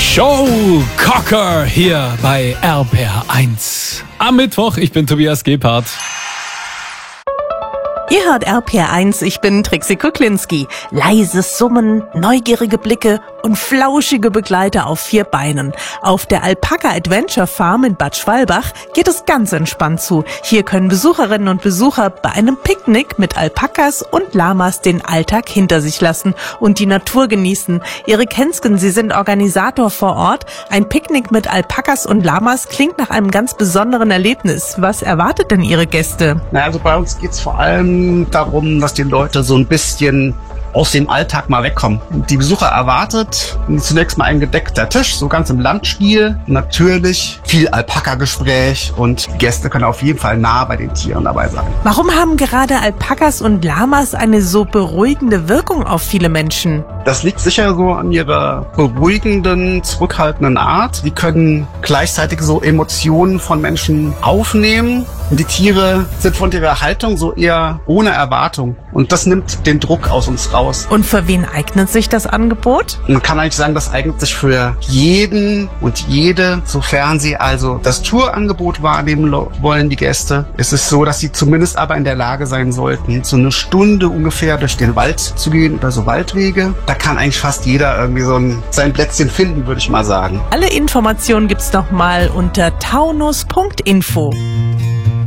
Joe Cocker hier bei RPR1. Am Mittwoch, ich bin Tobias Gebhardt. Ihr hört RPR1, ich bin Trixie Kuklinski. Leises Summen, neugierige Blicke und flauschige Begleiter auf 4 Beinen. Auf der Alpaka Adventure Farm in Bad Schwalbach geht es ganz entspannt zu. Hier können Besucherinnen und Besucher bei einem Picknick mit Alpakas und Lamas den Alltag hinter sich lassen und die Natur genießen. Erik Hensken, Sie sind Organisator vor Ort. Ein Picknick mit Alpakas und Lamas klingt nach einem ganz besonderen Erlebnis. Was erwartet denn Ihre Gäste? Also bei uns geht's vor allem darum, dass die Leute so ein bisschen aus dem Alltag mal wegkommen. Die Besucher erwartet zunächst mal ein gedeckter Tisch, so ganz im Landstil. Natürlich viel Alpaka-Gespräch und die Gäste können auf jeden Fall nah bei den Tieren dabei sein. Warum haben gerade Alpakas und Lamas eine so beruhigende Wirkung auf viele Menschen? Das liegt sicher so an ihrer beruhigenden, zurückhaltenden Art. Die können gleichzeitig so Emotionen von Menschen aufnehmen. Und die Tiere sind von ihrer Haltung so eher ohne Erwartung. Und das nimmt den Druck aus uns raus. Und für wen eignet sich das Angebot? Man kann eigentlich sagen, das eignet sich für jeden und jede, sofern sie also das Tourangebot wahrnehmen wollen, die Gäste. Es ist so, dass sie zumindest aber in der Lage sein sollten, so eine Stunde ungefähr durch den Wald zu gehen, über so Waldwege. Da kann eigentlich fast jeder irgendwie so sein Plätzchen finden, würde ich mal sagen. Alle Informationen gibt's nochmal unter taunus.info.